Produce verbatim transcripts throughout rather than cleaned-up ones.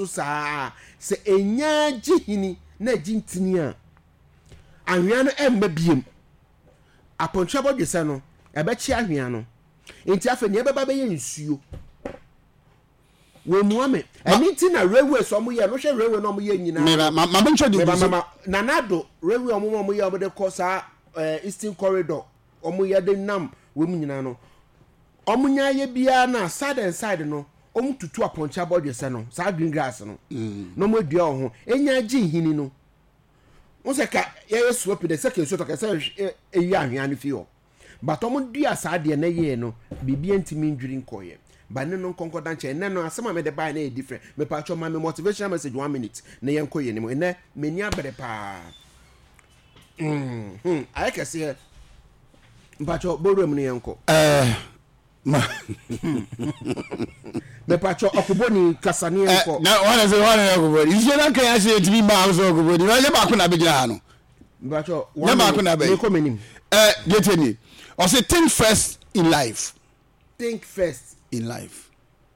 so saa se enya gihini na gintini a ahwea no emma biem apontwa bodwese no ebechi ahwea no enti afa ne beba be nsuo we muame eni ti na railway so mo ye no hwe railway no mo ye nyina me ma ma ntwa de mama nanado railway omo mo ye obede kosa eastern corridor omo ye de nam we mu nyina no omo nya ye bia na side and side no omo tutu aponcha bodwese no sa green grass no no mo dua ho enya gihini no wose ka ye swap de second so to ka say eyi ahwea no fi ho but omo dua sa de na ye no bibia ntimi ndwiri nkoye ba ne no concordanche ene no asema me de buy na different me pa cho ma me motivational message one minute na ye nkoye ni mo ene me ni abere pa mm hm I can see mpa cho boru mu ne ye nko eh ma me pa cho okuboni kasane nko na wana se wana okuboni iso na kan ya se timi ma so okuboni na le ba ko na be gina ha no mpa cho le ba ko na be me ko menim eh geteni or say think first in life think first in life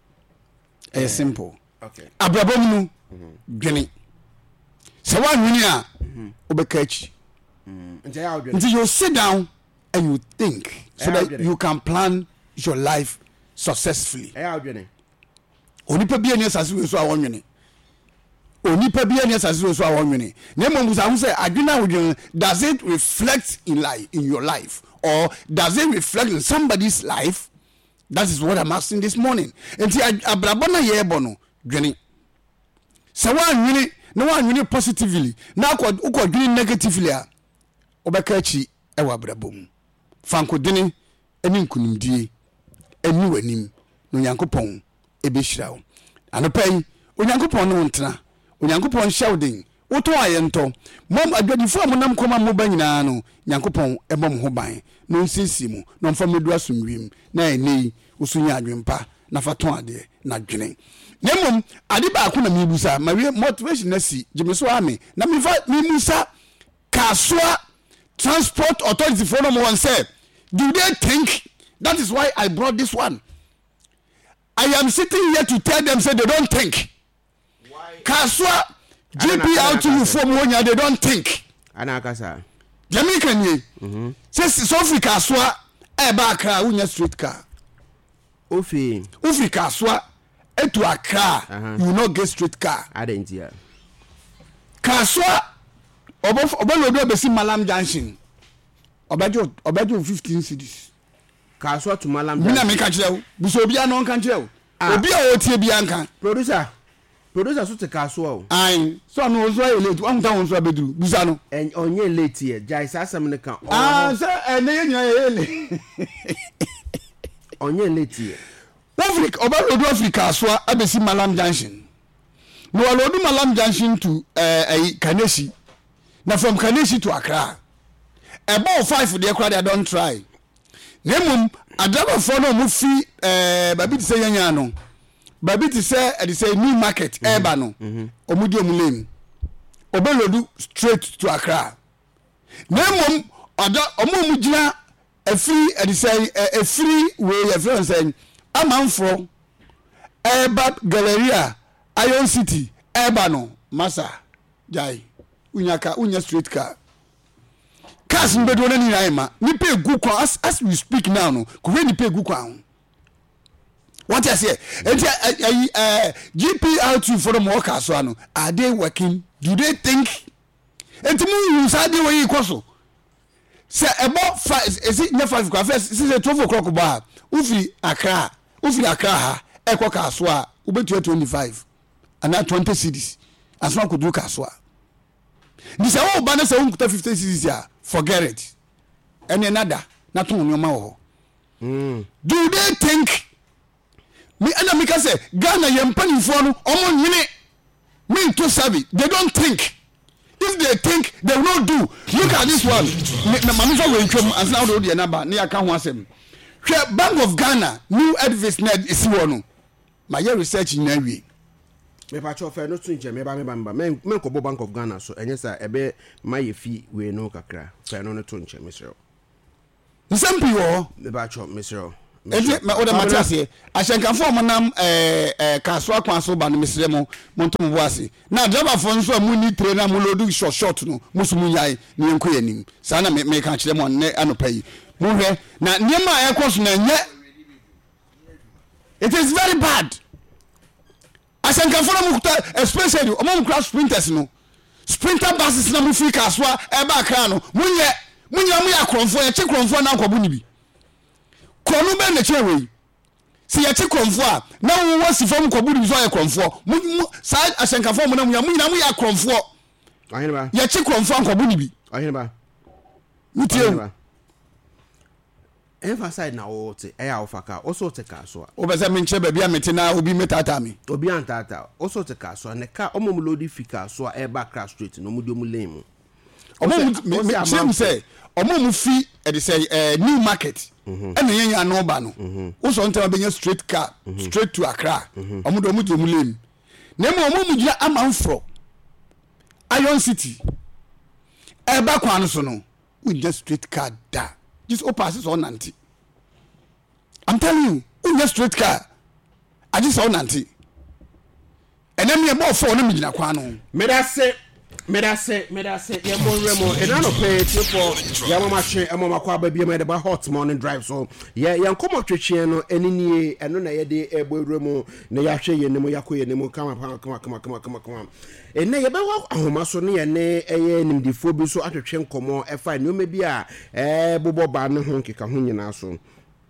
eh uh, simple okay abrabom nu dwene se wa nwini a obeka chi nje ya odwene until you sit down and you think so that you can plan your life successfully eh ya odwene onipa bia ni asase so a wonwene onipa bia ni asase so a wonwene na mo musa hu say adwena odwene does it reflect in life in your life or does it reflect in somebody's life? That is what I'm asking this morning. Enti abrabona ye bono dwene. Se wa nwini na wa nwini positively na ko uko dwene negatively a obeka chi e wa abrabom. Fanko dene eni nkunimdie eni wanim no Nyankopon e be hirawo. Anopai Onyankopon no ntena. Onyankopon shouting woto ayento mom adwadifo amonam koma mo ba nyina no Nyankopon e bom ho ban no nsisi mu no mfa medu asomwim na eni usunya adwempa na faton ade na dwene nemom ade ba ko na mibusa ma motivation na si jimeso ame na mifa mimusa Kaswa Transport Authority for no one say do they think that is why I brought this one? I am sitting here to tell them say they don't think why Kaswa G P R to from one they don't think anakasa Jamaican ye mhm say South Kaswa e ba Accra unya street car ofi ofi Kaswa etu Accra uh-huh. You not get street car adentia Kaswa obo obo lodo be si Malam Junction obajo obajo fifteen cities Kaswa to Malam Junction mina me ka kire wo buso obi anon kan kire wo obi a otie bi anka producer producer so te Kaswa o ai so no so e late wan ta won so abeduru busa no en onye late ye jai sasam ne kan ah so ene ye nyan ye le onye late ye Africa oba lodo Africa Kaswa abesi Malam Junction no lodo Malam Junction to eh Kaneshi na from Kaneshi to Accra about five they crowd they don't try nemum adaba for no mu fi eh babi ti say yanya no babi ti say e say new market eba no omudi omulem obelodu straight to Accra nemum oda omo mu gina a free e say a free way your friend say amanfo eba galleria Iron City eba no masa jai unyaka unya street car cars mbedo na ni raima ni pay gu kwa as, as we speak now no ko we ni pay gu kwa what I say enti uh, G P R two for the workers so no are they working do they think enti mu use ade we ikoso say about five is it never five first is twelve o'clock ba ufi Accra ufi Accra ha e kwa kaso a ubetu twenty-five and twenty cities as one could do kaso a this all banner say unkuta fifty cities ya forget it and another not on your mouth mm. Do they think me and me can say Ghana yampani for no omo nyine me to sabi they don't think if they think they will not do look at this one na mamifa we ntwam as now do the number na aka ho asem hwe Bank of Ghana new advice net isi wo no my research na wi me pa cho fe no tun je me ba me ba me me me ko Bank of Ghana so enye sa ebe maye fi we no kakra fe no no tun je me sero nsampi wo me ba cho me sero enti me oda matase ahyenkafo mo nam eh eh kaso akwanso ba no mesre mo monto mo ase na driver fo nso amu ni train na mo load short short no musumu nyai ne enko yanim sa na me me ka kire mo ne anopa yi mo hwe na niema a ekoso na nye it is very bad ahyenkafo na mo especially o mo crash sprinters no sprinter buses na mo free kaso e ba kra no munye munye mo ya kronfo ya che kronfo na akwabu ni bi kono be na chewe si ya che kronfo a na wo wasi fam kwabu ni bi so ya kronfo mu sa ahyenkafo mo na mu ya mu na mu ya kronfo ahene ba ya che kronfo kwabu ni bi ahene ba mutie emphasize na wo te e ya ofaka oso te ka so o be se me nche ba bia mete na obi metata mi obi antata oso te ka so ne ka omom lodi fika so e ba crash street no mu di omu lane mu omom me same say omom fi e dey say eh new market ena yenya no ba no wo so nta ba straight car straight to Accra omo do omu di omu lane na mo omom gira amanfro Iron City e ba kwa no so no we just straight car da just opposite on ninety. I'm telling you, we just straight car. I just saw ninety. And then me about four no me na kwa no. Me da say, me da say, me da say, ye mo remo. E na no pay for ya mama hwe, e mama kwa ba bia me da hot morning drive so. Ye ye nkomo twetwe no eni nie, eno na ye de ebo remo na ya hwe ye nemu yakoye nemu kama kama kama kama kama kama. Ene ye be wa ahoma so ne ye ne eye nimdifo bi so atwetwe nkomo e fa ne o me bi a eh bobo ba ne ho nkeka ho nyina so.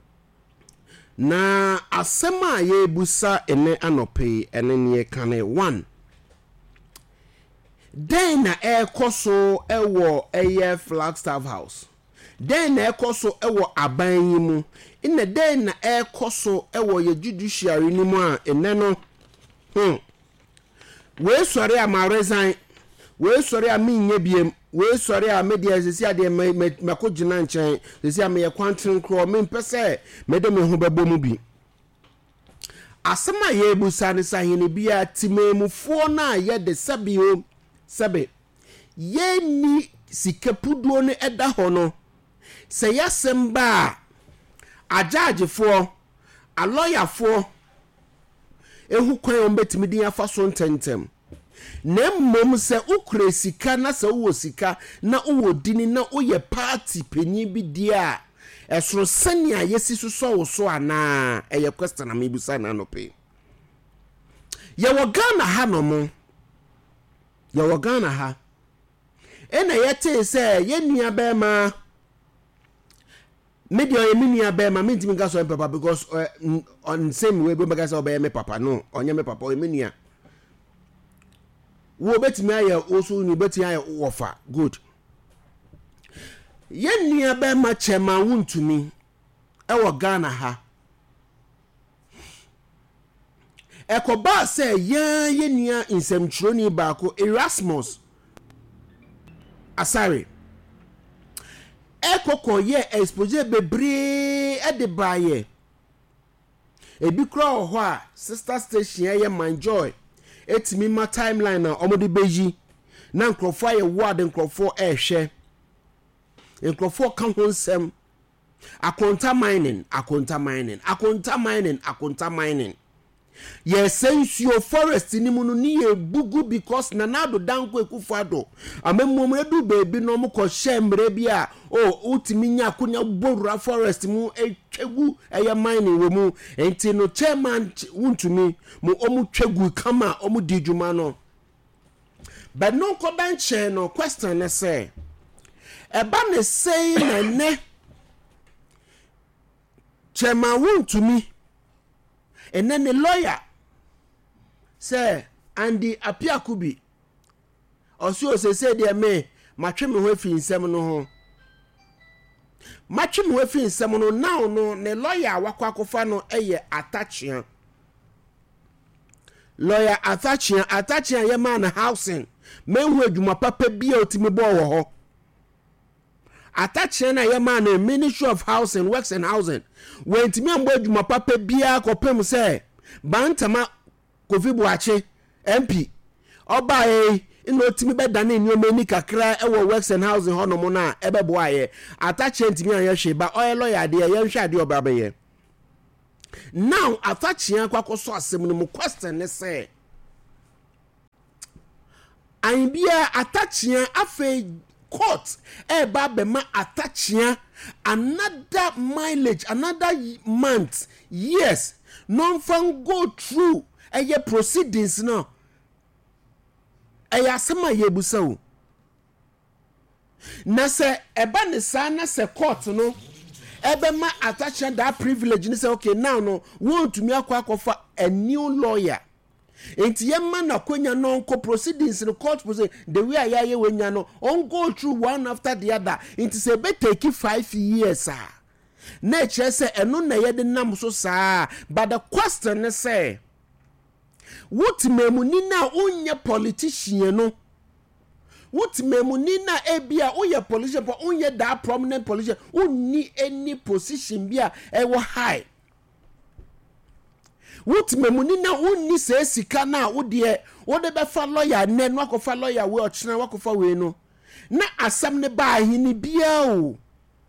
Na asema ye busa ene anope ene ne kane one. Den na ekoso ewo eye Flagstaff House. Den na ekoso ewo aban yi mu. Ina den na ekoso ewo ye judiciary ni mu a ene no. Hmm. We sori a ma resign. We sori a mi nye biem. We sori a media sisi ade me mako gina nchen. Sisi a me ye kwantin kro me mpese me de me ho bebo mu bi. Asema ye busa ne sahene bia timemufo na ye de sabio sabe ye ni sikapuduo ne eda ho no se yasem ba ajagefo a lawyer fo ehu kwan on betimi din afa so ntentem na mmom se ukure sika na se wo sika na wo dini na oye party penyi bi dia esoro sania yesi so wo so ana eye question am ibusa na no pe ye wo Ghana ha no mo ye wo Ghana ha ena yete se ye nua be ma media ye nua be ma mentimi ga so papa because uh, on same way be ga so be me papa no onye me papa o me nua wo betimi aye oso ni betimi aye wofa good ye nua be ma chema wuntumi e wo Ghana ha ekoba se ye ye nua insemtroni baako Erasmus Asare ekoko ye expose bebre e de baye ebi kra ho a sister station ye Manjoy etimi ma timeline na omode beji na nkrofo aye ward nkrofo e hwe nkrofo kan ho nsem akonta mining akonta mining akonta mining akonta mining yes sensio forest ni mu no ni ebugu because nanado danko ekufado amemmo edu baby no mo ko shembre bia o utimi nya akonya borura forest mu etwegu eye mining we mu enti no chairman wuntumi mo omu twegu kama omu dijuma no but no ko benche no question na say eba ne say na ne chairman wuntumi and then the lawyer say Andy Apiakubi also say say there me matwe me ho afi nsem no ho matwe me ho afi nsem no now no ne lawyer wakwa kofa no eye attachia lawyer attachia attachia ye man housing me hu adwuma papa bia otimi bo wo ho attachia na ye man Ministry of Housing Works and Housing when timi ambo adwuma papa bia kopem say bantama Kofi Buache M P oba e ino timi be dane ni omani kakra e wo Works and Housing ho no mo na e be boaye attachment mi an ye hwe ba oil lawyer de ye nhwe ade oba be ye now atachia kwakoso asem no question ne say an bia atachia afa court e ba be ma atachia another mileage another month yes non fan go through eye proceedings no eye asema yebusa o na se eba ne sa na se court no ebe ma attach that privilege ni say okay now no want to me akwa akofa a new lawyer enti ye man akonya no ko proceedings in court proceedings the way ayaye wenya no on go through one after the other enti say be take five years ah na che say eno na ye de nam so saa but the question is say what memuni na onye politician no what memuni na ebia oye politician but onye that prominent politician onni any position bia e wo high what memuni na onni se sika na wo de wo de be fa lawyer ne no akofa lawyer we ochena wakofa we no na asam ne ba hini bia o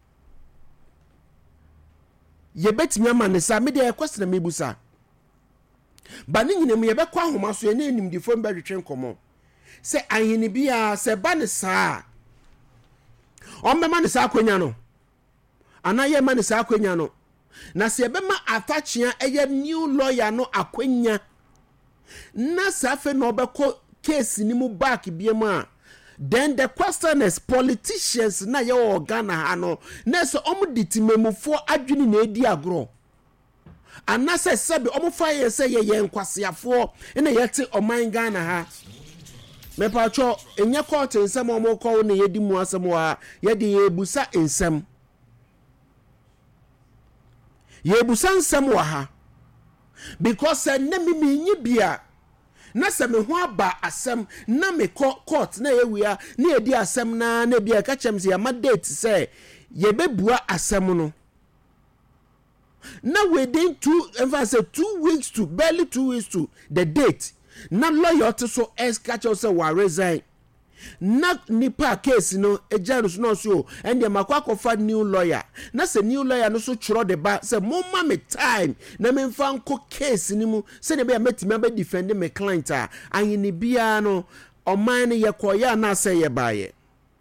ye betimi amane sa me de question me busa ba ni nyine me ye be kwa homa so ye na enim di fo mba hwetwe nkomo se ahini bia se ba ne saa o me ma ne saa kwanya no ana ye ma ne saa kwanya no na se be ma atachia eye new lawyer no akwanya na safe no be ko case ni mu back bia ma then the question is politicians na ye organa ha no na so om ditimemufo adwini na edi agro ana se sebe om fa ye se ye ye nkwaseafo na ye te oman Ghana ha me pa cho enye court nsem om ko na ye di mu asem wa ye de ye busa nsem ye busa nsem wa ha because na mi mi nyi bia na se me ho aba asem na me court na ye wia na ye di asem na na bia ka chem se ya ma date say ye bebua asem no na within two emphasis two weeks to barely two weeks to the date na lawyer to so ex catch us say wa resign na nipa case no ejanu so no so and dem akwa kofa new lawyer na se new lawyer no so chiro de ba say moma me time na me mfa nko case ni mu se ne be metime be defend me client a anyini bia no oman ne ye koya na say ye baaye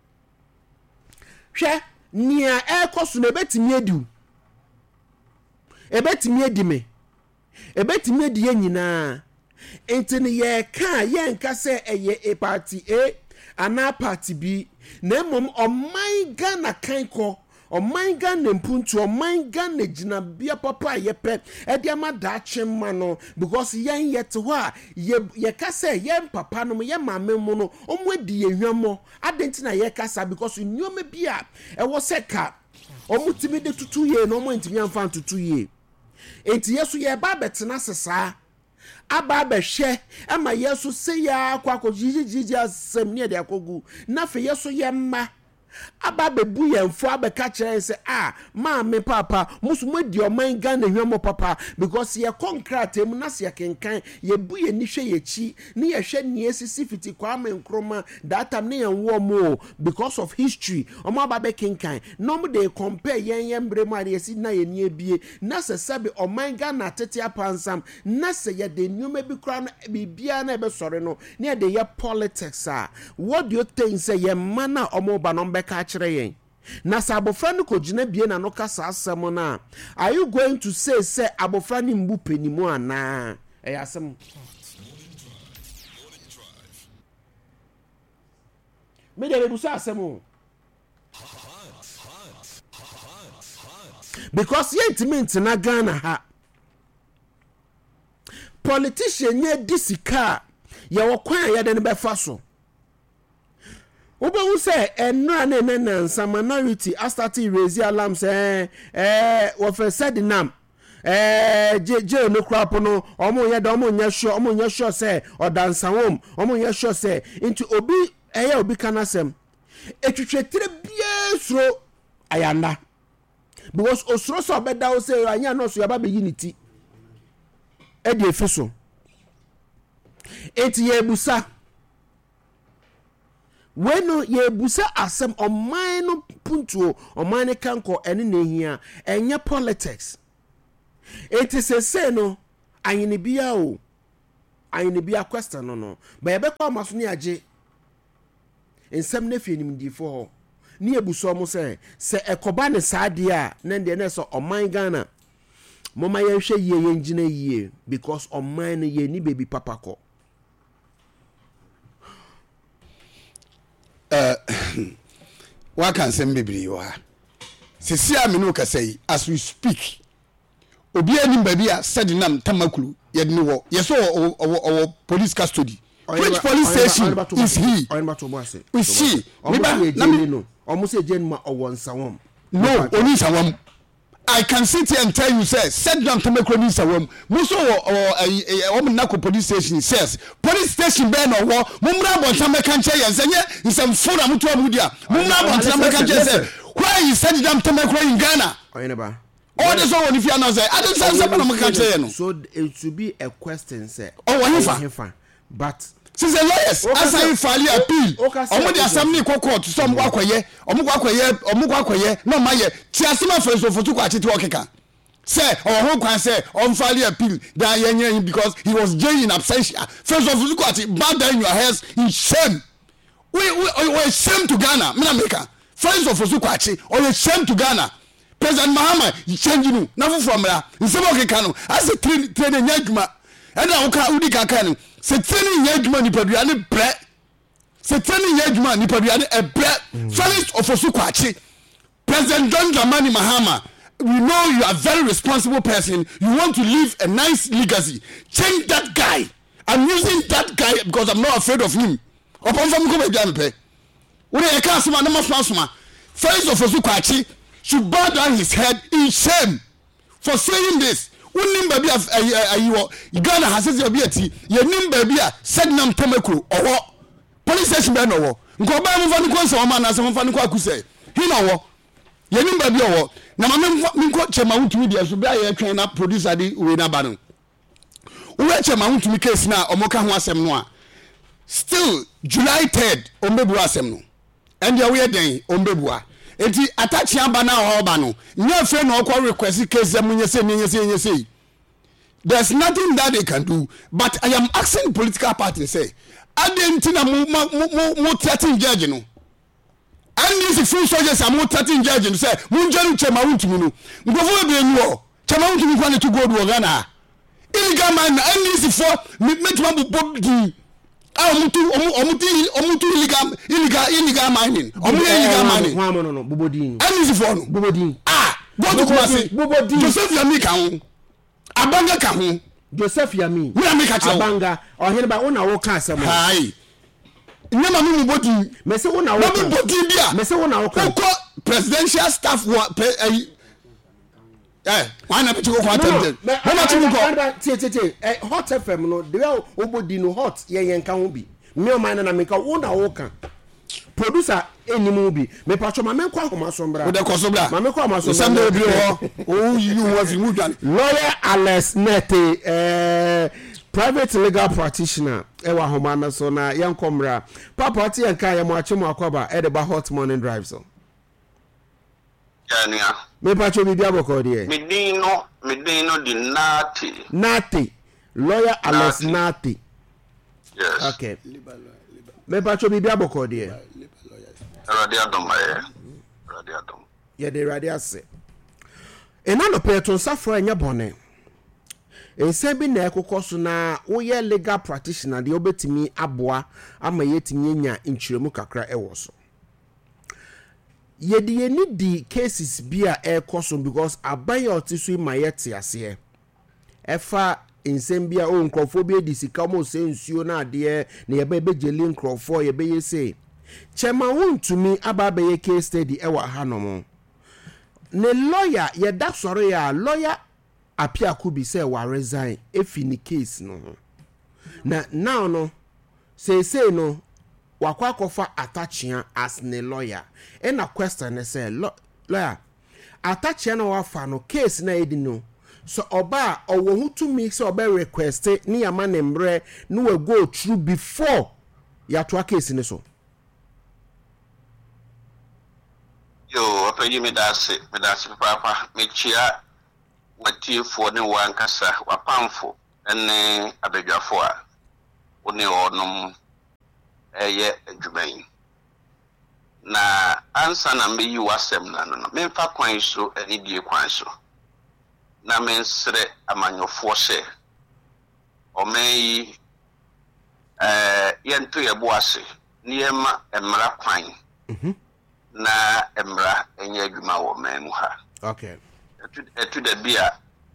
hwe nia e koso na betimi adu ebetimi adi me ebetimi adi ye nyina enti ne ye ka ye nka se eye e party A ana party B na mom oman Ghana kanko oman Ghana mpuntu oman Ghana gina bia papa ye pe e dia ma da chemma no because yen yet ho a ye ye ka se yen papa no ye mame mu no omwadi ye hwamo adenti na ye kasa because nyoma bia e wo se ka omutimi de tutu ye no mo ntimi amfa tutu ye enti yeso ye ba betena sesa aba ba hwe ama yeso se ya kwa ko jijiji asem ne de akogu na fe yeso ye mma aba bebu ye mfo abeka kire se ah ma me papa musu modi oman Ghana hwemo papa because ye contract em na se kenkan ye bu ye ni hwe ye chi ne ye hwe ne esisi fiti kwa me nkroma that time ne ye wo mo because of history omo aba be kenkan no mo dey compare yen yen bremu ari esi na ye ni ebie na se sabe oman Ghana tete apansam na se ye de nyoma bi kra no bibia na be sore no ne de ye politics ah what do you think say ye mana omo ba no be ka kire yen na sa abofra no kogina bie na no kasa asem na are you going to say say abofra ni mbu penimu ana e asem me de busa asem because yentiment na Ghana ha politician ye disika ye wo kwan ye de ne befa so Oba who say enra na na nansa minority astati raise alarm say eh wo fe said nam eh je je no crap no omo ye da omo nya sure omo nya sure say odansa wom omo nya sure say into obi eh obi kanasem etwetwetre bia suro ayanda because osuro so obeda wo say anya no so yaba be unity e de efeso eti ye busa weno ye busa asem oman no puntuo oman ne kanko ene na hia enye politics It is a say no ayini bia o ayini bia question no no ba ye be kwa maso ni age ensem na fie nimdifo ho ni ebuso mo se se ekoba ne saade a na de na so oman Ghana mama ye hwe ye ye ngina ye because oman ye ni baby papa ko eh wa kan sem bibiri wa sisi aminu kasai as we speak obi anim baby a said nam tamakulu ye ni wo ye so o police custody. Which police station is he? We see. No, almost a gentleman or one sawam. No, only sawam. I can sit here and tell you, sir, set down to make only sawam. Muso or a woman nako police station says police station ben or war. Mumra bon American chair and say, in some food I'm to Abuja. Mumra bon American chair. Why you set down to make in Ghana? All this one if you are not say, I don't say something American chair. So it should be a question, sir. Oh, but since the lawyers as I file appeal omo the assembly court so omo akoye omo akoye omo akoye no maye ti asema first of to kwati to okeka say or who can say on file appeal that yenye because he was jailed in absentia first of to kwati bow down your heads in shame we we we shame to Ghana me na make friends of to kwati or shame to Ghana President Mahama change you na from ra nsem okeka no as a train train nyaduma and na uka udi kaka no se training yaduma ni paduane bre se training yaduma ni paduane e bre felix ofosu kwachi President John Dramani Mahama, we know you are a very responsible person, you want to leave a nice legacy, change that guy. I'm using that guy because I'm not afraid of him. Upon from go be pay when I can't see my number felix ofosu kwachi should bow down his head in shame for saying this. Unim baby of ayiwo Ghana has said be ati ye nim baby a said nam tamakuru owo police station be no wo nko ba mu fa ni ko so ma na so fa ni ko akuse hi no wo ye nim baby owo na ma me nko chema wutumi dia so be aye twen na producer di we na ba no we chema wutumi case na omoka ho asem no a still July third ombebu asem no and ya we den ombebu enti atachi amba na ho ba no nya fe no kwa request case am nyese nyese nyese. There's nothing that they can do, but I am asking political parties say adentina mo mo mo thirteen judge no and these full soldiers are mo thirteen judge no say mo njanu chema wuntumi no ngofo be nu o chema wuntumi kwa ne to go do Ghana illegal man and these for metuma bo di ah omutu omutu omutu illegal illegal illegal mining omu illegal mining no no no bobodin and these for no bobodin ah bodu kuma say bobodin Joseph Yami kan abanga ka ho Joseph Yami we am ka chawo abanga ohene ba wona wo ka asem hai nyama mu bodi me se wona wo ka bodi dia me se wona wo ka ko presidential staff wa eh eh why na peti ko ko attend no na ti ko tie tie tie eh Hot F M no de wo bodi no hot ye yen ka ho bi me o man na me ka wona wo ka producer enimu bi me patcho ma me kwa akoma so mbra wo de ko so bra ma me kwa ma so sam na bi ho o you wa fi mu dwan lawyer Alex Nete eh private legal practitioner ewa homa na so na yankomra papa ti yanka ya mo achemu akwaba e de ba Hot Morning Drive so ya nia me patcho bi bia boko de me din no me din no di Nati Nati lawyer Alex Nati yes okay me patcho bi bia boko de radio dom eh radio dom ye de radio ase ena no peton safro enya bone ense bi na ekokoso na wo ye legal practitioner de obetimi aboa ama yetimi nya nchiremu kakra ewo so ye de ni di cases bi a ekoso because abaye otisu ma yete ase efa ensem bi a o nkrofo bi edi sika mo se nsuo na ade na ye ba bejeli nkrofo ye be yese chema wontumi ababa ye case study ewa hanom ne lawyer ye da soro ya lawyer apia kubi say wa resign efi ni case no na now no say say no wakwa kofa attachia as ne lawyer e na question say lawyer attachia na wafa no case na edi no so oba owo hutumi say oba request ni yama ne mbre no we go through before ya to case ni so yo apeji me dase me dase papa me chia watifo ne wankasa wapamfo ne abadwafo a one onom eye adwuman na ansa na meyi wasem na no memfa kwan so ani die kwan so na mensre amanyofo hye omeyi eh yento yebo ase niema emra kwan mhm na emra enye adwuma wo manu ha okay etu de bia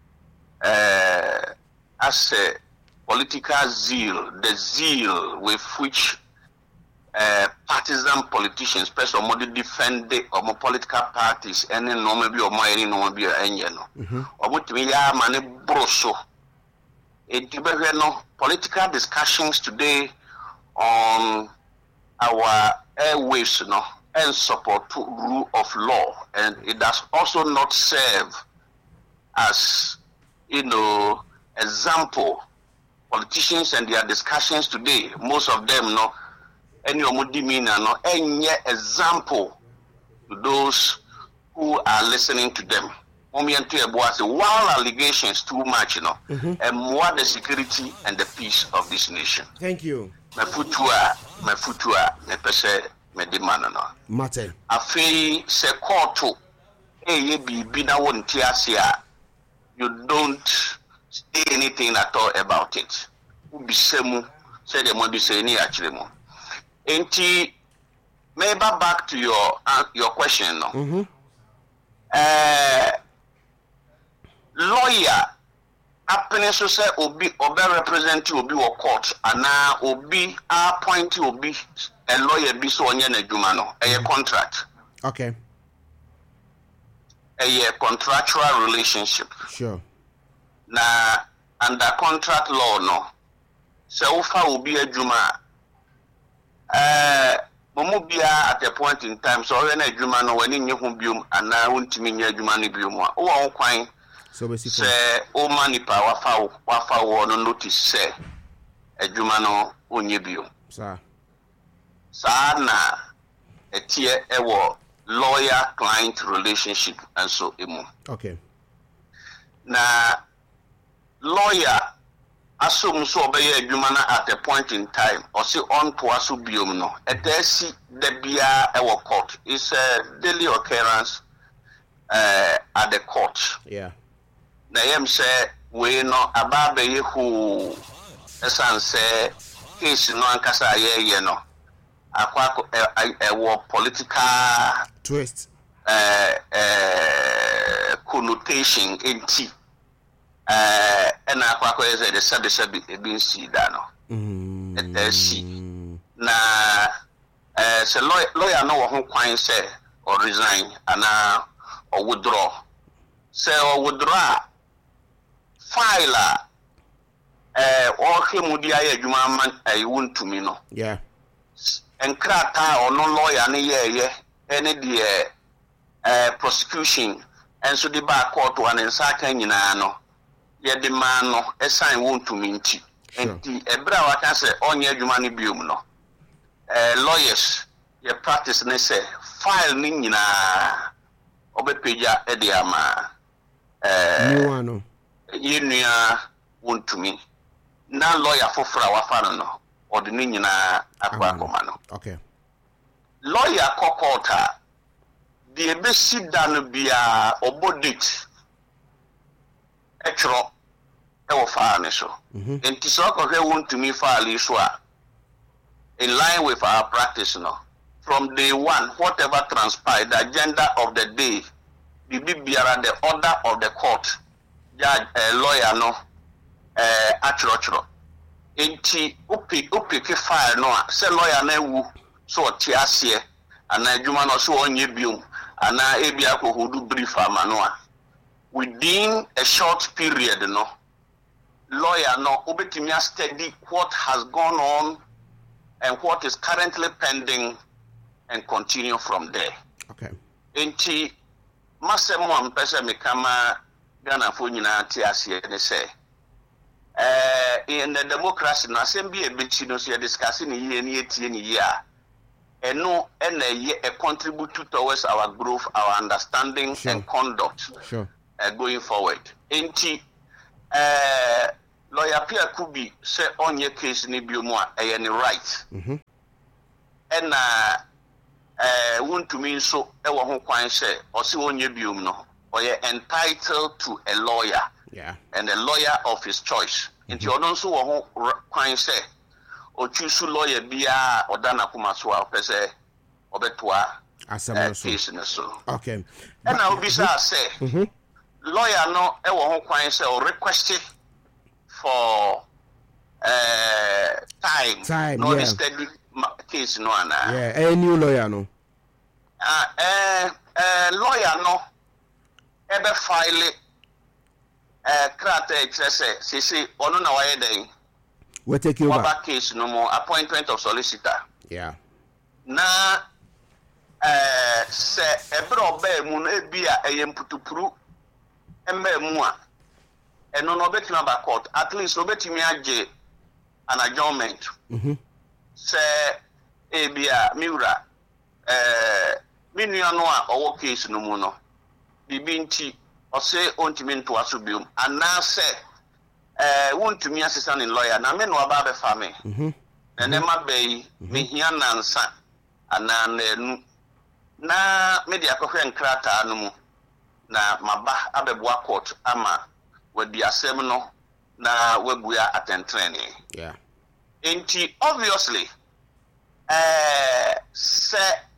eh as a political zeal, the zeal with which uh, partisan politicians, especially more defend the or more political parties, and then no maybe or more any no maybe any no, or what me ya mane broso. It no political discussions today on our airwaves, no, and support to rule of law, and it does also not serve as you know example. Politicians and their discussions today, most of them no any omudimina no any example to those who are listening to them. While allegations too much, you know, mm-hmm. and more the security and the peace of this nation. Thank you. My futua, my futua, my pese, my demand no. Mate. Afei se koto e ye bibi na won tiasia. You don't say anything at all about it. Ubisemu said the money say ni achiremo. Enti maybe back to your uh, your question no. Mm-hmm. Uh, lawyer happen so say obi obi represent obi or court and now obi appoint obi a lawyer be so onye na adwuma no a contract. Okay. A contractual relationship. Sure. Na under contract law no so ufa obi adwuma eh momo bia at a point in time so we na adwuma no wani nye ho biom ana wontimi nye adwuma no biom a wo won kwan so be se o manipa wafa wafa wo no notice se adwuma no onye biom sa sa na etie ewo lawyer client relationship and so emu. Okay. Na lawyer assume so obey adwuma na at a point in time or say on to aso biom no etesi de bia e wo court is a daily occurrence uh, at the court. Yeah. Na yem say we no aba be hu esan say case no ankasa ye ye no akwa e wo political twist uh, uh, connotation enti eh and akwa is the sabi sabi ebin si da no mm etesi na eh se lawyer lawyer no wo ho kwan say or resign ana or withdraw say or withdraw file eh or hemudi aye adwuma man ai wontumi no yeah enkrata or no lawyer ne ye ye any the eh prosecution and so the back court one in saka nyina no ye de man no esan wontumi nti enti ebra waka say onye adwuma ne biom no eh lawyers ye practice ne say file ni nyina obepeja e de ama eh new one no ye nua wontumi na lawyer fofora wafa no no odi ni nyina akwa akoma no. Okay. Lawyer kokota the ebesi dan bia obodit etro e wo fa ne so enti so ko hwe wontumi fa ali so a in line with our practice no from day one whatever transpired the agenda of the day the bibiara the order of the court judge uh, lawyer no eh uh, atro atro enti opi opi ke file no a se lawyer na wu so ti ase ana adwuma no so onye biom ana ebi akohodu brief amano a within a short period no lawyer no obetimi study what has gone on and what is currently pending and continue from there. Okay. Enti masemo ampese me kama Ghana fo nyina ti ase ne say eh in the democracy na assembly ebichi no so you discussing ye ne etie ne ye a eno ena ye a contribute towards our growth, our understanding sure. and conduct. Sure. uh, going forward. Enti uh, lawyer Pierre Kubi say on your case ni biomwa any right. Mhm. And uh uh want to mean so e wo ho kwan say or see on your biom no or you entitled to a lawyer. Yeah. And a lawyer of his choice. Enti ono so wo ho kwan say o choose lawyer bia odana kuma so a pese obetwa asem case no so. Okay. And I will be say Mhm. lawyer no e wo ho kwan say or request for uh time Time, no yeah. schedule case no ana. Yeah, a new lawyer no. Ah eh eh lawyer no e be file eh krata exercise say say ono na waye den. We take you over. What case no more appointment of solicitor. Yeah. Na eh se ebro ba mu no ebia eyem putupuru emba mu a eno no betuma ba court at least obetumi age an adjournment. Mhm. Se ebia miura eh minua no a owo case no mu no bibi nti o se ontimi nto aso biom ana se eh wontumi assistant in lawyer na me no aba be fa me. Mhm. Ene ma bei me hia nansa ana na nu na me dia kohwe nkrata no mu na maba abeboa court ama wadi asem no na wabua attentrene. Yeah. Enti obviously eh se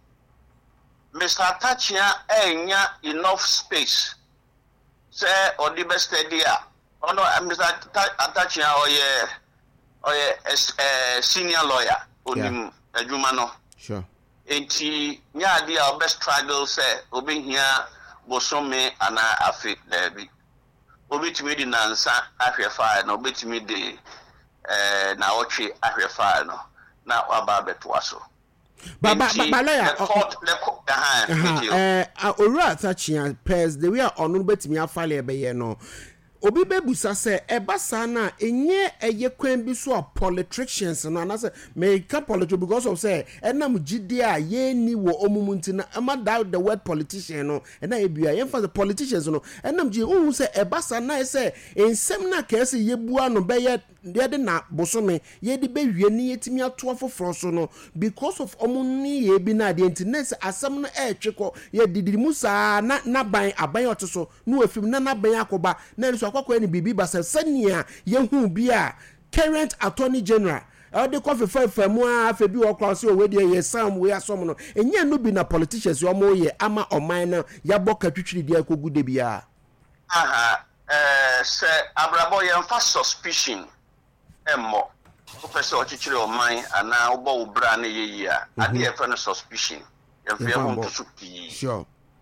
Mister Atachia enya enough space se odi be steady a ono Mister Atachia oye oye eh senior lawyer onim adwuma no. Sure. Enti nya dia obe struggle se obe hia bosome ana afi dabi obetimi di nansa ahwefa na obetimi di eh na otwe ahwefa no na waba beto aso Ba ba ba lawyer the court uh eh owura Atachia pairs the way onu betimi afale ebe ye no obi bebusa se ebasa na enye eye kwan bi so politicians no na say make politics because of say enam gide a ye ni wo omumunti na ama doubt the word politician no na ebia ye for the politicians no enam gi ohun say ebasa na say ensem na ka say ye bua no be ye de na bosome ye de be wie ni yetimi ato afoforo so no because of omuni ye bi na de internet asem no e tweko ye didiri musa na na ban aban otoso no afim na na ban akoba na nso akwa ni bibi basa sania ye hu bi a current attorney general e de kofi fa mu a fa bi wo kwa so we de ye sam we asom no enye no bi na politicians yo mo ye ama oman na ya boka twitwiri de akogu de bia aha eh se abrabo ye mfa suspicion emmo o pese o chichire oman ana obo obra na ye yi a ade e fa no suspicion ye fa ho to supi sure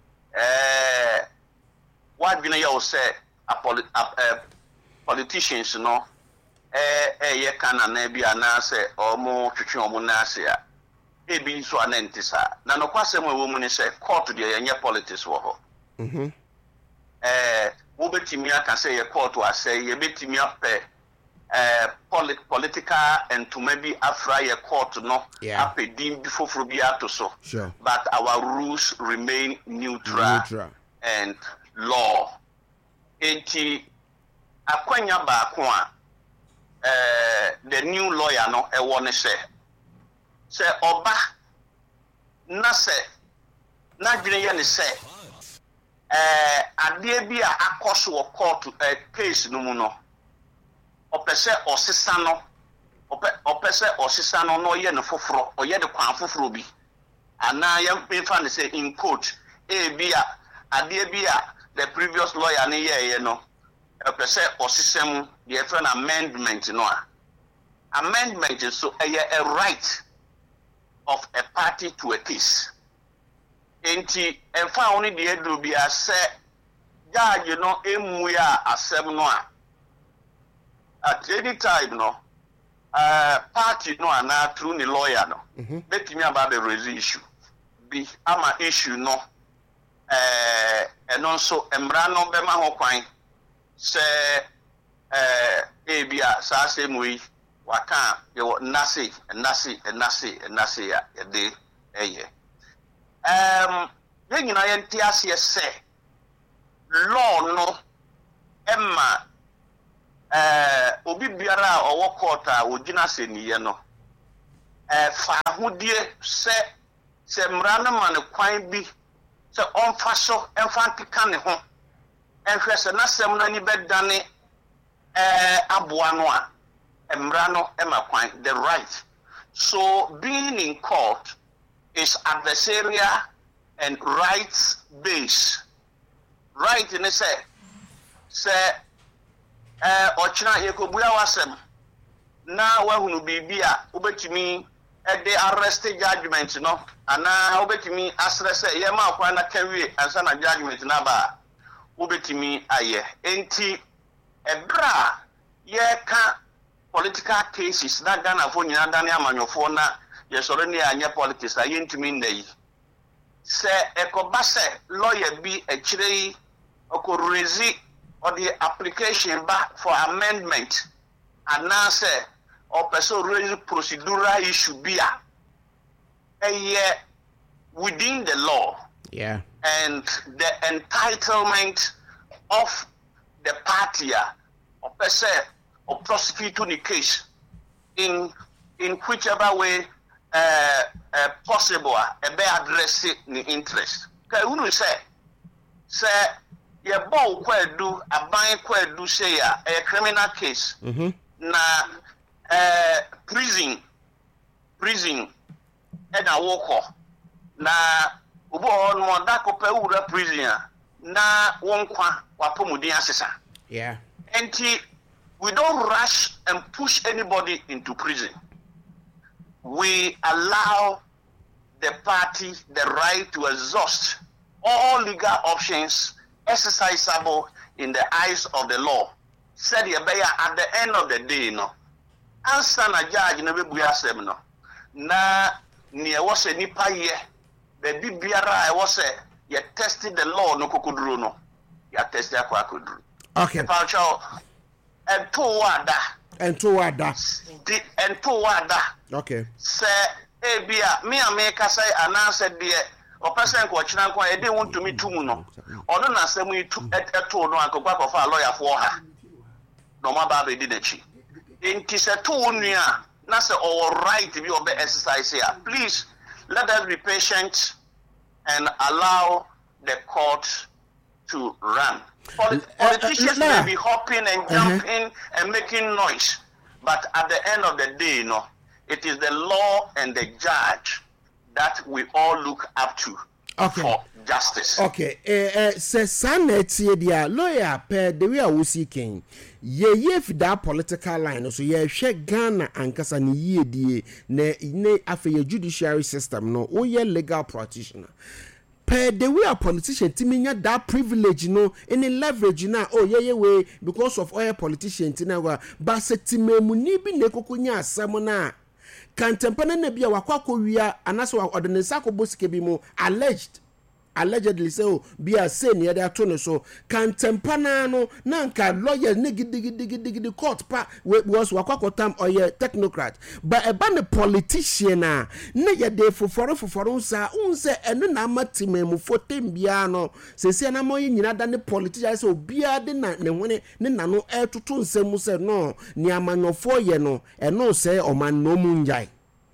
eh what been you say a poli uh, politicians no eh eh ye kana na bia na say omo twetwe omo na say a e bi so anentisa na no kwasem we mu ni say court de ye nye politics wo ho mhm eh wo betimi aka say ye court wa say ye betimi ape eh polit political and to maybe afra ye court no yeah. ape dim before fro bia to so sure but our rules remain neutral, neutral. and law. Enti akwanya ba ko a eh the new lawyer no e won se se oba na se na dwene ye ne se eh ade bi a akoso court eh, case no mu no opese osesa no ope opese osesa no no ye ne foforo o ye de kwan foforo bi ana ye mfa ne se in court e bi a ade bi a the previous lawyer ni ye ye no opese osesem the friend amendment no a amendment so a, a right of a party to a case enti emfa oni de edu bi a se judge no emu ya asem no a at any time no uh party no ana through the lawyer no mhm betimi aba be raise issue bi ama issue no eh eno so emra no be ma ho kwan se eh e bia sa se mu waka ye nasi nasi nasi nasi ya de eye em ye nyina ye ntiase se law no emma eh obi biara owo court a ogina seniye no eh fa hodie se se mra na man kwan bi se onfa so enfa tika ne ho enhwe se na sem na ni bedane eh aboa no a emra no ema kwan the right. So being in court is adversarial and rights based. Right in say say eh ochina yekobuya wasem na wahunu bibia obetimi e de arrest judgment no ana obetimi asre say ye ma kwa na kawie ansa na judgment na ba obetimi aye enti ebra ye ka political cases na Ghana for nyina dane amanyofo na ye soro ne anya politics aye ntimi ndai se ekoba se lawyer bi e kire okorezi or the application back for amendment and now say or person raise procedural issue be a year within the law. Yeah. And the entitlement of the party or person or prosecuting the case in in whichever way uh, uh, possible and be address the interest. Okay, who say say ye bow kwadu aban kwadu say a criminal case mm-hmm. na uh, prison prison and a walker na ubo on mo da ko pe wura prison na wonkwa wapomudi asesa. Yeah. And we don't rush and push anybody into prison. We allow the party the right to exhaust all legal options exercisable in the eyes of the law. Said Yabaya at the end of the day, no. Answer na judge na be buya sem no. Na ni e was a nipa ye. The bibiara I was a ye tested the law no kokudru no. Ya tested akwa kudru. Okay. Paucho and to wada. And to wada. And to wada. Okay. Say ebia me ameka say announce the or person ko china ko e dey want to me tumu no ono na asem yi eto no akokwa kofa lawyer for her no ma ba be di dachi enti se to nua na say all right be obe exercise here. Please let us be patient and allow the court to run. Polit- politicians uh, uh, may be hopping and jumping uh-huh. and making noise, but at the end of the day, no, it is the law and the judge that we all look up to okay. for justice. Okay. Eh eh se saneti dia lawyer per the way we seeking. Ye ye fi that political line so ye hwe Ghana ankasa ne ye die na ne afa judiciary system no o ye legal practitioner. Per the way a politician timinya that privilege no any leverage na oh yeah yeah way because of oil politician tina wa ba se timemu ni bi ne kokonya asem na kantempana na bia wakwakọ wia anaso ordinance akobosike bi mu alleged allegedly say oh bia say ne ya to no so kantempana no na nka lawyer ne gidigidi court pa was wakwakọ tam oye technocrat but eba ne politician na ne ya de foforo foforo nsa unse eno na matimemu fotem bia no sesi na moye nyina da ne politician say obia de na ne hone ne na no etoto nsemu say no ni amanyofo ye no eno say o man no munjai.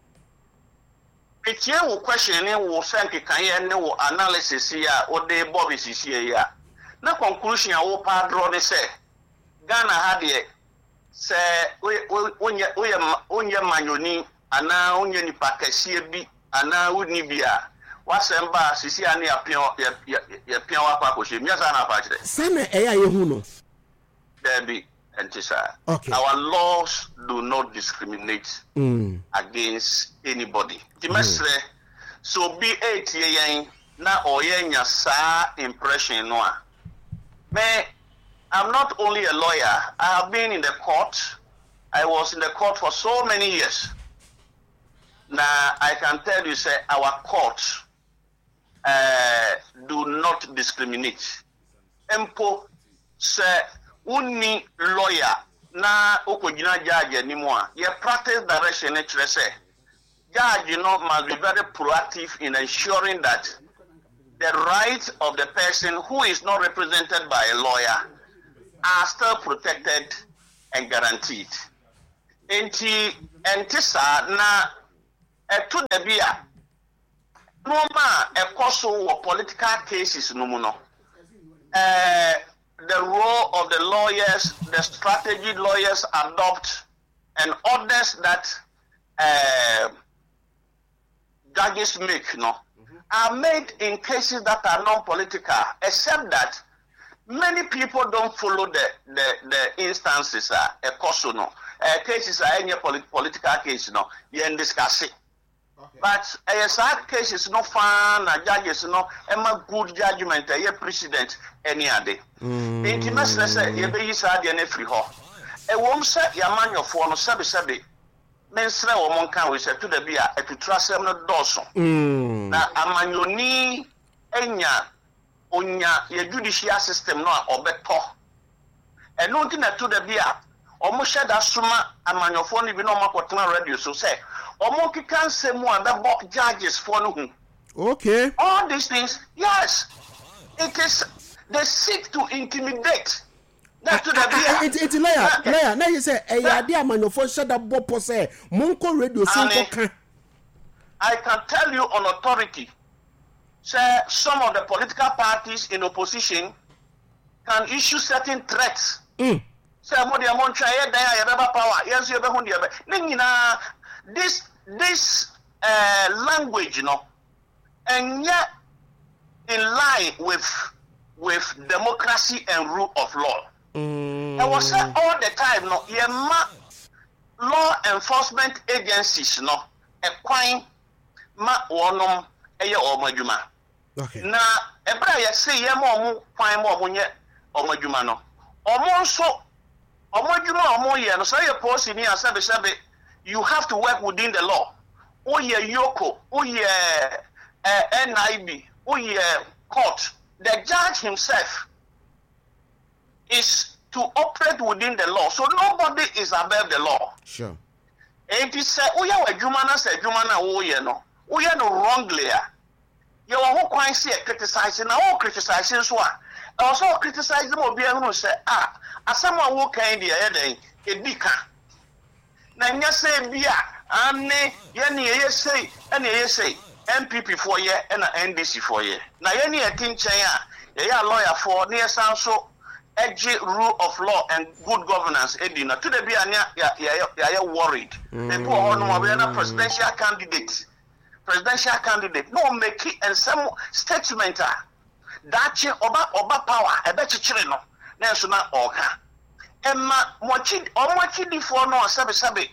It's your question in wo sanke kan ye ne wo analysis ya o de Bobby sisi ya. Na conclusion ya wo pa draw ne say Ghana had ye say onye onye onye manyoni ana onye ni pakese bi ana woni bia wasemba sisi ani apion ye pion wa kwa koshe miasa na pa kire. Sana eya ye hu no. There be Antisa. Okay. Our laws do not discriminate mm. against anybody. Mm. So be eight years na oyenya sa impression no. Me, I'm not only a lawyer. I have been in the court. I was in the court for so many years. Now I can tell you, say our courts uh, do not discriminate. Empo say. Uni lawyer na okojina judge anymore. Your practice direction actually say judge you know must be very proactive in ensuring that the rights of the person who is not represented by a lawyer are still protected and guaranteed. Enti entisa na etu debia normal ekoso wo political cases no mu no. Uh, the role of the lawyers, the strategy lawyers adopt, and others that uh, judges make, no, mm-hmm. are made in cases that are non-political, except that many people don't follow the the, the instances. Uh, a course, no, uh, cases are any polit- political case, no, you can discuss it. Okay. But as uh, cases no fun, uh, judges no, a good judgment, a uh, precedent any other. Intimacy say you be use ade na free ho. E wom say yamanyofo no sabe sabe. Mensre wo mon kan we say to da bia etutrasem no doso. Na amanyoni enya onya ye judicial system no a obeto. E no nti na to da bia omo sheda soma amanyofo no bi no makotena radio so say omo kika nsemu abebo judges for no hu. Okay. All these things, yes. It is they seek to intimidate. That's to the It's it's lawyer, lawyer. Now you say, "Hey, I dear man, your phone shut up, Bob say, Monko radio so." I can tell you on authority, say some of the political parties in opposition can issue certain threats. Mm. Say, "Mo dia mon try there, you have power. Yes, you have hundi have." Ningina this this uh, language, you know, and yet in line with with democracy and rule of law. Mm. I was saying all the time, no, yema law enforcement agencies, no, a quine ma wonom eye omadwuma. Okay. Na ebra ya say yema omu quine mo omunye omadwuma no. Omo nso omadwuma omo ye no say your policy ni asabe sabe you have to work within the law. Oye yoko, oye uh, N I B, oye court. The judge himself is to operate within the law. So nobody is above the law. Sure. And he said, "Oh yeah, Jumana said Jumana, oh yeah, no, oh yeah, no wrongly. You are who quite see criticizing, now criticizing so. Also criticizing them will be able to say, ah, as someone who can the other, a dika. Now, you say, Bia, and ye say, and ye say. M P P for year and N D C for year. Now, any a thing chaya, a lawyer for near Sanso, edgy rule of law and good governance. Edina to the Biania, ya worried. People on a presidential candidate, presidential candidate. No, make it and some statement. That oba oba power, a better children, national orca. Emma Mochi or Mochi for no sabe sabe.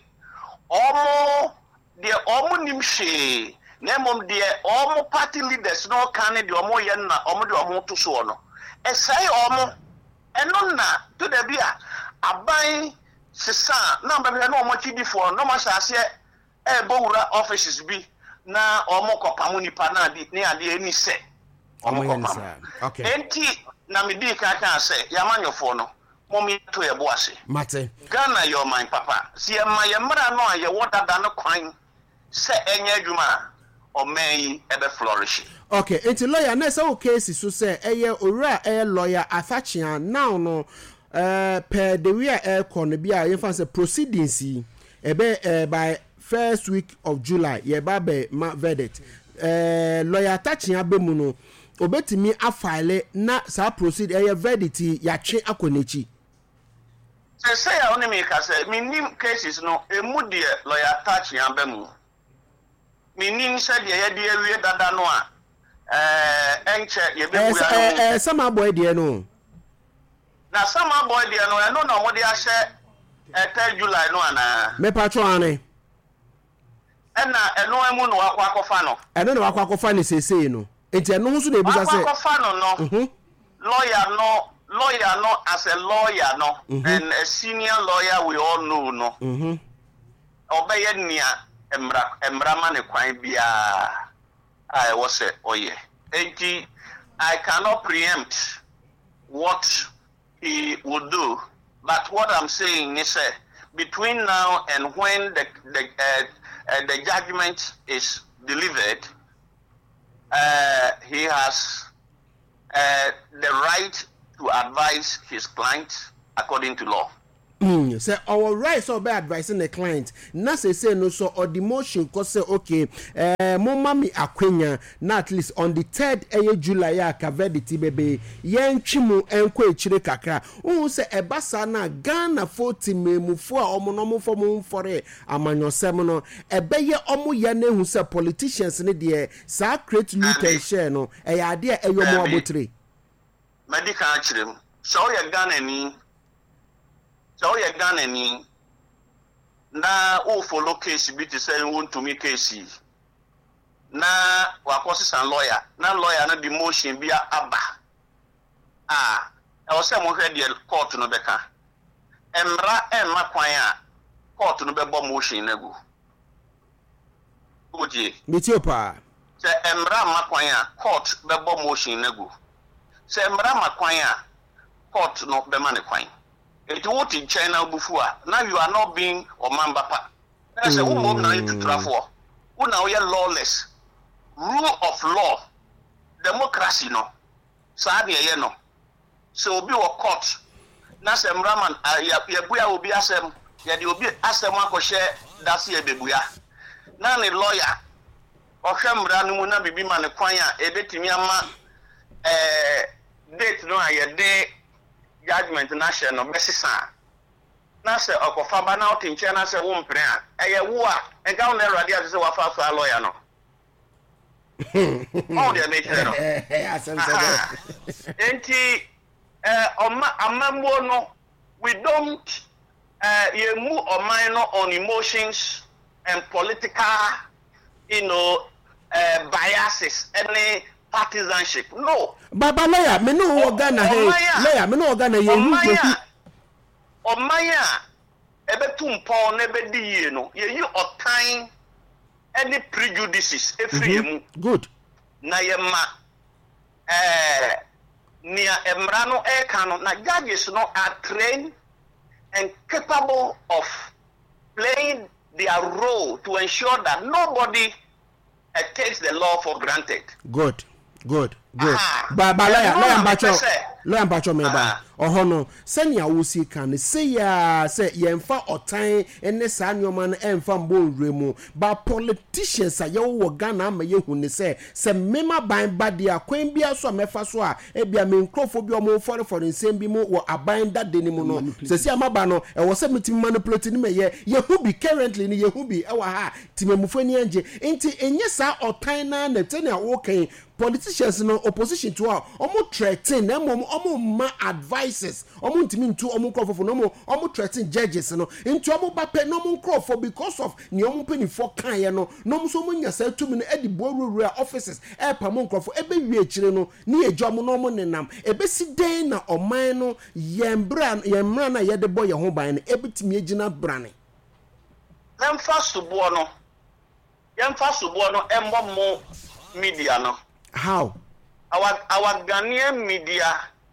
Omo, dear Omo Nimshe. Nemom de omo party leaders no kan de omo ye na omo de omo to so no esai omo eno na to da bia aban sesa na ba bia na omo chidifo no ma sase e bowura offices bi na omo kopamu nipa na ade ne ade ani se omo kopamu. Okay. Enti na me di ka kan se yamanyofo no momi to ye bo ase Mate. Ghana your mind papa si e ma ye mra no aye woda da no kwan se enye adwuma or may ever flourish. Okay, it's a lawyer. Next, okay, so say, a ora a lawyer, Athachia, now no, uh, per the way air cornebia, if I say proceedings, a be by first week of July, ye babe, ma verdict. Uh, lawyer Athachia Bemuno, obeti me a file, na sa proceed a verdict, ya che akonechi. Say, I only make us say, me cases no, a moody lawyer Athachia Bemu. Meaning said ye dear we dada no a eh enche ye be eh eh sama boy dear no na sama boy dear no no no mo de ahye eh ten July no ana me patro ane ena eno emu no akwa akofa no eno no akwa akofa ne sesei no enti eno nso na ebusa se akwa akofa no no mhm lawyer no lawyer no as a lawyer no mm-hmm. and a senior lawyer we all know no mhm obeye nia Emra emrama ne kwan bia I was say oh yeah enti I cannot preempt what he would do, but what I'm saying is uh, between now and when the the uh, uh, the judgment is delivered, uh, he has uh, the right to advise his client according to law. Mm, say our right so by advising the client. Na say say no so or the motion cause say okay, eh mo mami akwenya na at least on the third of July ya ka verdict bebe yen twimu enko echire kakra. Won say ebasa na Ghana forty memufo a omo no mo fo mo fore amanyosem no ebeye omo ye na hu say politicians ne de sa create loot and share no e ya de eyo mo abotre. Medical achirem so ya Ghana ni so you done any na o follow case be to say want to make case na wa cause and lawyer na lawyer na the motion be aba ah e o say mo hwe de court no beka emra emma kwan a court no be bo motion na go oje Mitiopa say emra ma kwan a court be bo motion na go say emra ma kwan a court no be ma ne kwan. It what in China before. Now you are not being a mambapa. I say, who mom now to travel? Who now you're lawless? Rule of law, democracy no. Sabi ye no. So be a court. Na say Mraman, ya ya buya obi asem. Ya di obi asem ako share dasi e bebuya. Na ni lawyer. Ohwe mra no mu na bibi ma ne kwan a ebetimi ama eh date no aye de judgment na share no besisa na se okofa ba na otinche na se wo mpre a eye wo a e ga na rade a se wa fa fa lawyer no oh de make no asem se enti eh oma amambo no we don't uh ye mu oman no on emotions and political you know uh, biases any partisanship no baba lawyer me no wo Ghana he lawyer me no wo Ghana ye hu ko omaya ebetum pon na be di ye no ye yi otan any prejudices efri mu good na ye ma eh nia emra no e kan no na judges no are trained and capable of playing their role to ensure that nobody uh, takes the law for granted. Good. Good, good. Ba ba lawyer, lawyer bacho, lawyer bacho me ba. Oho no, senya wo si kan say ya say yemfa otan ene sa nyoma no emfa mbo remu. Ba politicians a ye wo Ghana ma ye hu ne say se mema ban ba dia kwan bia so mefa so a e bia me nkrofo bi o mo for for nsem bi mo wo aban da de ni mu no. Se si amaba no e wo se metimi manipulate ni me ye ye hu bi currently ni ye hu bi e wa ha timemufo ni anje. Enti enye sa otan na na te na wo kan politicians no opposition to our omo threaten na mom omo ma advices omo ntimi ntu omo crofo no omo omo threaten judges no ntu omo ba pe no omo crofo because of ni omo peni for kan ye no no omo so omo nya sa tumi no edi boruruya offices e pa mo crofo e be wi akire no ni ejo omo no omo nenam e be si den na oman no yembra yemra na ye de boy ye ho ban no e betimi agina brane Yemfa subo no Yemfa subo no embo mo media no. How? Our our Ghanaian media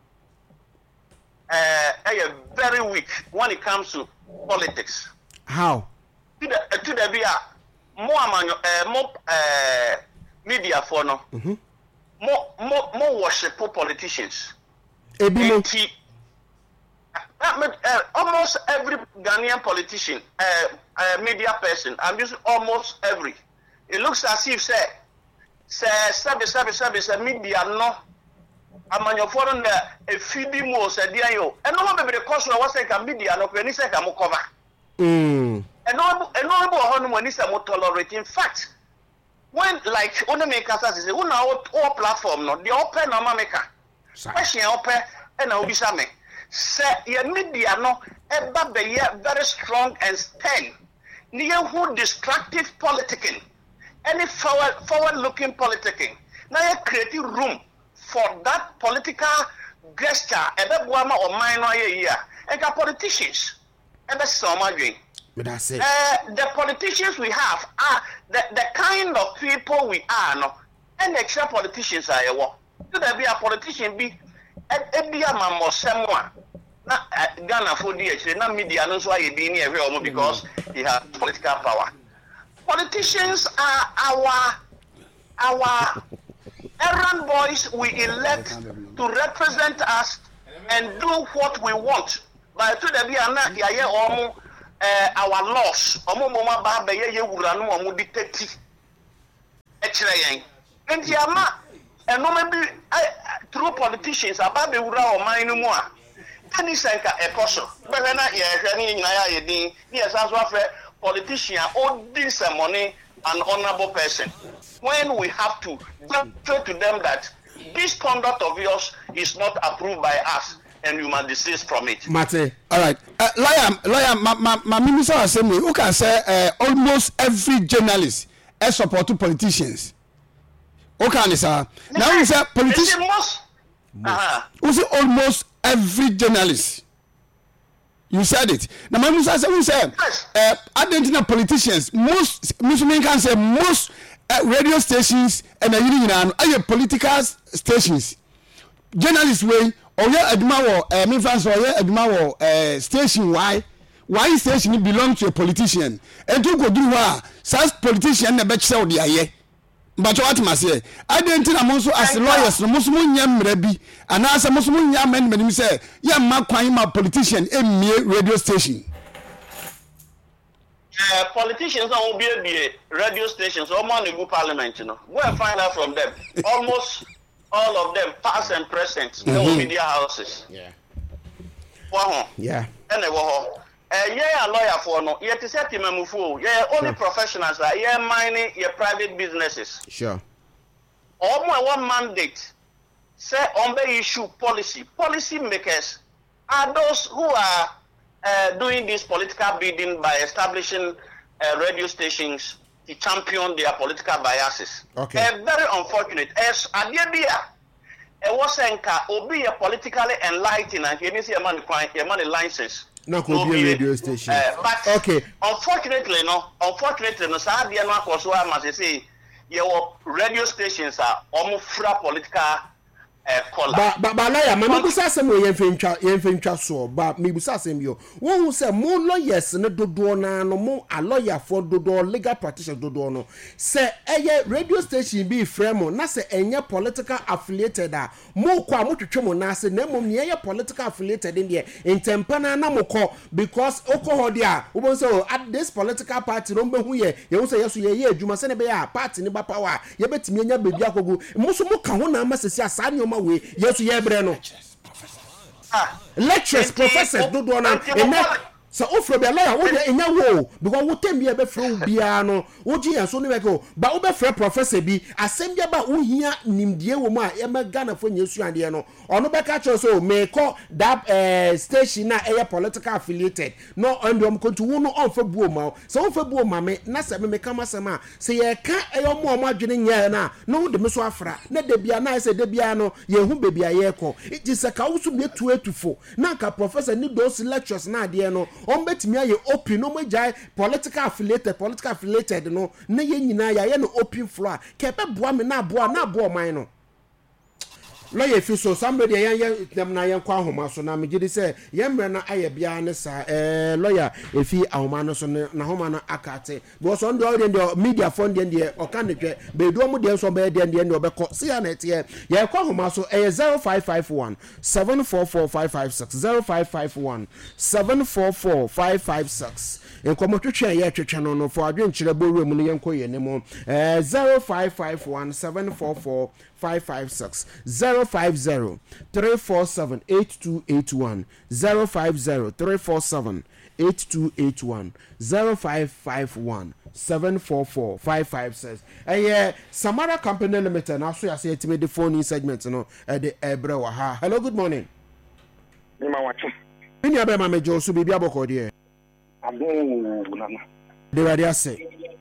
uh, are very weak when it comes to politics. How? To the to the bia more uh, more uh, media for no. Mm-hmm. More more more worship politicians. Ebimo. Uh, uh, almost every Ghanaian politician, uh, uh, media person, I'm using almost every. It looks as if say. Se sabe sabe sabe se media no amanyofo no na efidi mo se dia yo eno ho bebere koso na wose ka media no kwani se ka mo cover mm eno eno bo ho no mo ni se mo tolerate. In fact, when like one make us say una o platform no the open na mameka question open e na obi sa me se ye media no e ba be ye very strong and stern ni ye who destructive politicking. Any forward forward looking politicking. Now you create room for that political gesture. Ebe buama or minor year. And the politicians. Ebe somagin. But that's it. Uh, the politicians we have are the, the kind of people we are no. And extra politicians are you. So there be a politician be e be a mamo semwa. Na Ghana for the actually na media no so aye di ni every almost because he has political power. Politicians are our our errand boys we elect to represent us and do what we want. But to the be ana ya ye omo eh our laws omo mo ma ba be ye wura no omo dictate e kire yen. Enti ama eno be through politicians aba be wura o man no mu a any senka e koso. Be na ye hwe ni nyina ya ye din ni esanso afa politician o din some money an honorable person. When we have to demonstrate to them that this conduct of yours is not approved by us and you must desist from it. Mate. All right. Uh, lawyer, lawyer, my, my, my minister assembly, who can say uh, almost every journalist is support to politicians. Who can say? Now we say politicians. Most. Uh-huh. Who say almost every journalist. You said it. Now my minister said, we say, uh, identify politicians. Most, Muslim can say most uh, radio stations and uh, political stations. Journalists way. Oye aduma wo eh me fans oye aduma wo eh station why why station belong to a politician and to go do wa such politician na be kire de aye but what must say identity na mo so as lawyers no mo so nya mra bi anasa mo so nya men men say ya ma kwan ma politician emie radio station uh, politicians will be be radio stations or man go parliament you know go and find out from them almost all of them, past and present, mm-hmm. No media houses. Yeah. Wow. Yeah. And they were, yeah, a lawyer for no. Yet to set him a move. Yeah, only sure. Professionals are yeah, mining your private businesses. Sure. All my one mandate. Say on the issue policy. Policy makers are those who are uh, doing this political bidding by establishing uh, radio stations to champion their political biases. Okay. Uh, very unfortunate. As Adebia, it was saying, be a politically enlightened and he see a man a money license. No, could be a radio station. Uh, but okay. Unfortunately, no. Unfortunately, no. Sadia no koso must say your radio stations are almost free political. But but but lawyer, my maybe say some yen fintwa yen fintwa so but maybe say some yo. One who say more lawyers no dodo na no more a lawyer for dodo legal practitioner dodo no. Say eye radio station be frame na say enye political affiliated a mo kwa mo twetwe mo na say na mom ne political affiliated in there intempa na na mo ko because okoho dia wo bon say at this political party no be hu ye ye wo say yeso ye ye adwuma say ne be ya party ne ba power ye betimi anya bebi akogu mo so mo ka ho na ma sesi asa we yes ye bre no ah lectures professors do do na ena so ofro be lawyer wo de enya wo because wo tem be frɛ bia no wo gi yan so ne be ko ba wo be frɛ professor bi asɛm bia ba wo hia nimdie wo mu a e ma Ghana fo nyesu ade no ono be ka kyerɛ so me call that uh, station na e political affiliated no ndom kontu wo no onfa buo ma so onfa buo ma me na sɛ me me kama sɛm a sɛ ye ka e yo mo mo adwene nya na no wo de me so afra na de bia na sɛ de bia no ye hu be bia ye kɔ it is ka wo so me tu etufo na ka professor ni those lectures na ade no on betimi aye open no majai political affiliated political affiliated no na ye nyina ya ye no open floor ke be boa me na boa na boa man no lawyer fi so somebody yan yan dem na yan kwa homa so na me gidi say yan mre na aye bia ne sa eh lawyer efi ahoma no so na homa na akate because on the audio media fund dem dey o kan hwe be do mu dem so be dem dem dey obekọ see ya na tie ye kwa homa so eh zero five five one seven four four five five six zero five five one seven four four five five six enkomo twetwe ye twetwe no no for adwen kire boru mu no yenko ye ne mo eh zero five five one seven four four five five six zero five zero three four seven eight two eight one zero five zero three four seven eight two eight one zero five five one seven four four five five six eh Samara Company Limited na so ya say etime the phone segment no e de ebre wa ha. Hello, good morning. Me ma wacho Ni abe ma mejo so bibia boko de abo nana de radio say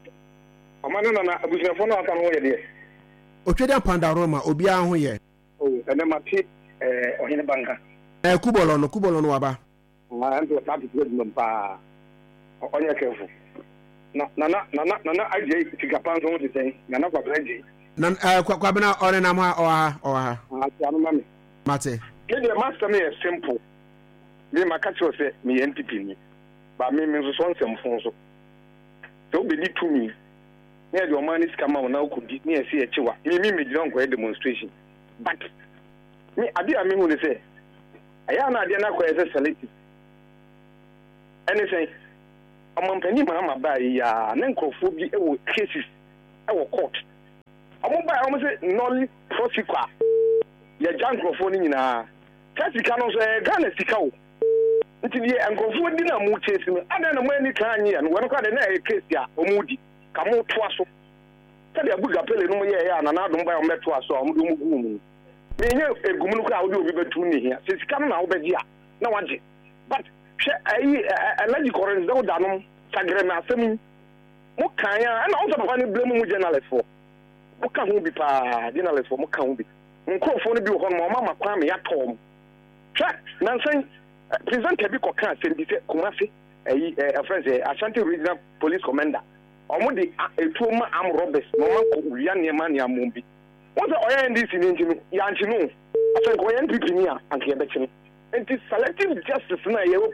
amana nana abushafo no aka no ye de otwede panda roma obi aho ye o ene mate eh ohine banka eh kubolo no kubolo no waba ma ando ta bi do mpa onye kefu na na na na na aje tigapa nso de sen na na kwa breji na eh kwa bena ore na ma o ha o ha ah ti anu mame mate ke de master me simple me makacho se me N P P ni ba me me so so nsem fon so so be di to me near the Omanis come out now could be near see a chiwa. Me, me, me, don't go demonstration. But me, I did, I mean, when they say, I am not the selective. Anything, among penny, Mamma, by ya, Nankophobia cases, our court. I won't buy almost non prosequa. Your junk microphone in a Cassie cannot say, Ghana Sicao. Until ye and go for dinner mood chasing. I don't know when you can and when I got a case ya, or moody, come out twice. Tell you a good appeal no more, and I don't buy a metro, so I'm doing boom. Me, a Gumuka will be between here, since coming out of here. No one. But a logical is no done, Sagrana, Semi, Mokaya, and also funny blame journalist for. Moka will be pa, journalist for Moka will be. Mokofone be on Mamma Kwame at home. Track, Nancy. President Kebiko can send this Kumasi, a friend, Ashanti Regional Police Commander. Omodi a two man arm robbers, no man could Yan Mania Mumbi. What's the oil in this in engine? Yanchino, I think we are and Quebec. And it is selective justice.